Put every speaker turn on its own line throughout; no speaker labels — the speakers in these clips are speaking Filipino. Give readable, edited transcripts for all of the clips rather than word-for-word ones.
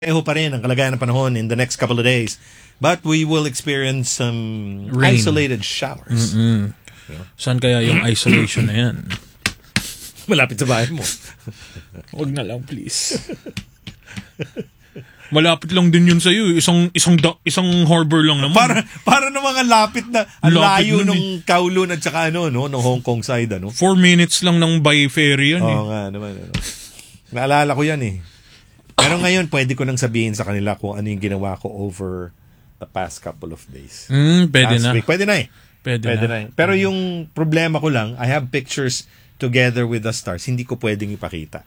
pa rin ang kalagayan ng panahon in the next couple of days. But we will experience some
Rain.
isolated showers.
Saan kaya yung isolation na yan?
Malapit sa bahay mo.
Huwag na lang, please. Malapit lang din yun sa'yo. Isang harbor lang naman.
Para na mga lapit na ang
Lapit
layo
nun
nung Kowloon at saka no Hong Kong side
4 minutes lang ng by ferry yan.
Oo nga naman. Naalala ko yan eh. Pero ngayon, pwede ko nang sabihin sa kanila kung ano yung ginawa ko over the past couple of days.
Pwede
Last
na.
week. Pwede na eh.
Pwede na.
Pero yung problema ko lang, I have pictures together with the stars. Hindi ko pwedeng ipakita.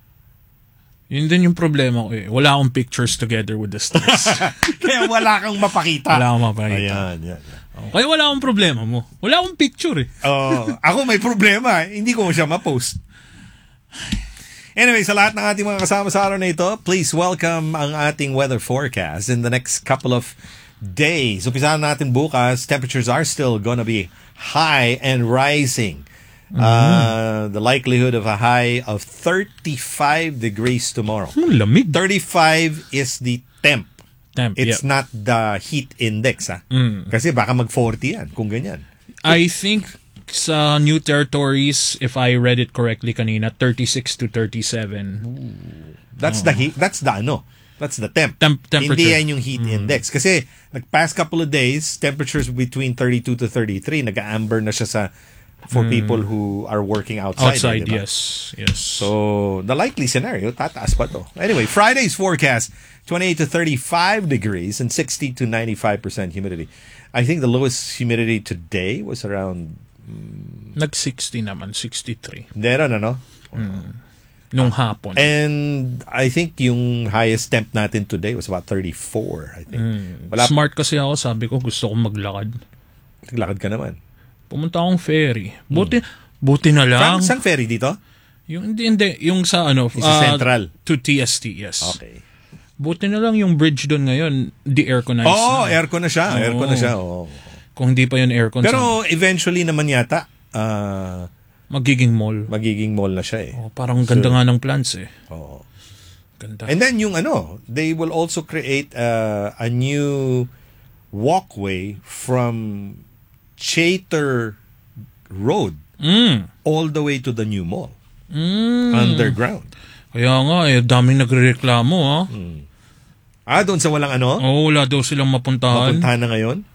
Yun din yung problema ko eh. Wala akong pictures together with the stars.
Kaya wala kang mapakita.
Wala akong mapakita.
Ayan.
Kaya wala akong problema mo. Wala akong picture eh.
Ako may problema. Hindi ko siya ma-post. Anyway, sa lahat ng ating mga kasama sa araw na ito, please welcome ang ating weather forecast in the next couple of days. Umpisahan natin bukas. Temperatures are still gonna be high and rising. The likelihood of a high of 35 degrees tomorrow.
Lamig.
35 is the temp. It's
yep.
not the heat index. Kasi baka mag-40 yan kung ganyan.
I think sa New Territories, if I read it correctly kanina, 36 to 37.
That's the heat. That's the temp.
Temperature.
Hindi yan yung heat index. Kasi past couple of days, temperatures between 32 to 33, nag-amber na siya for people who are working outside.
Outside,
diba?
yes.
So, the likely scenario, tataas pa to. Anyway, Friday's forecast, 28 to 35 degrees and 60 to 95% humidity. I think the lowest humidity today was around...
Nag-60 naman, 63.
Meron,
Nung hapon.
And I think yung highest temp natin today was about 34, I think.
Smart kasi ako, sabi ko gusto kong maglakad.
Naglakad ka naman.
Pumunta akong ferry. Buti na lang.
Saan ferry dito?
Yung hindi, yung sa
Central.
To TST, yes.
Okay.
Buti na lang yung bridge doon ngayon, de-airconized.
Aircon na siya. Aircon na siya.
Kung hindi pa yun aircon.
Pero eventually naman yata,
magiging mall.
Magiging mall na siya eh.
Parang ganda nga ng plans eh. Ganda.
And then yung they will also create a new walkway from Chater Road all the way to the new mall. Underground.
Kaya nga daming nagrereklamo
doon sa walang
wala daw silang mapuntahan.
Mapuntahan na ngayon?